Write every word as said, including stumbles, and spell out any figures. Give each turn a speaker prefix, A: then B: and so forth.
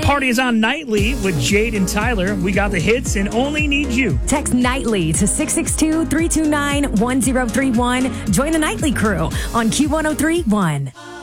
A: party is on nightly with Jade and Tyler. We got the hits and Only Need You.
B: Text nightly to six six two, three two nine, one zero three one. Join the nightly crew on Q one oh three point one.